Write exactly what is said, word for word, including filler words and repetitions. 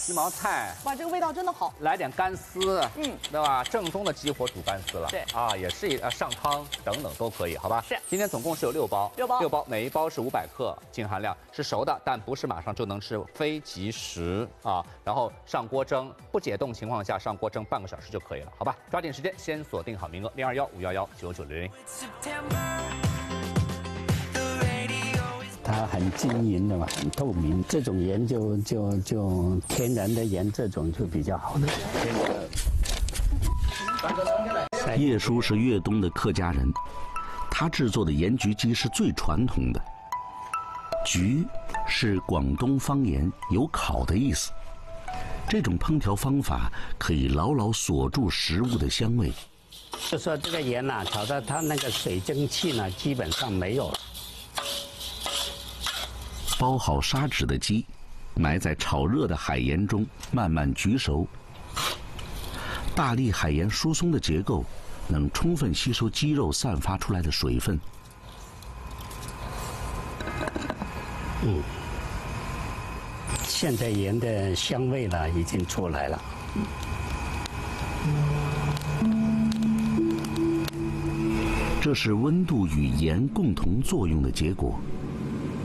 鸡毛菜， 哇，这个味道真的好。 来点干丝， 嗯， 对吧？正宗的鸡火煮干丝了。 对啊，也是呃上汤等等都可以，好吧？ 是。 今天总共是有六包， 六包， 六包，每一包是五百克，净含量是熟的，但不是马上就能吃，非即食啊。然后上锅蒸，不解冻情况下上锅蒸半个小时就可以了，好吧？抓紧时间，先锁定好名额，零二幺五幺幺九九零零。 它很晶莹的嘛，很透明，这种盐就就就天然的盐，这种就比较好的。 叶叔是粤东的客家人，他制作的盐焗鸡是最传统的。焗是广东方言，有烤的意思。这种烹调方法可以牢牢锁住食物的香味。 就说这个盐呐、啊，炒到它那个水蒸气呢，基本上没有了。 包好砂纸的鸡，埋在炒热的海盐中，慢慢焗熟。大粒海盐疏松的结构，能充分吸收鸡肉散发出来的水分。 嗯，现在盐的香味呢已经出来了。 这是温度与盐共同作用的结果。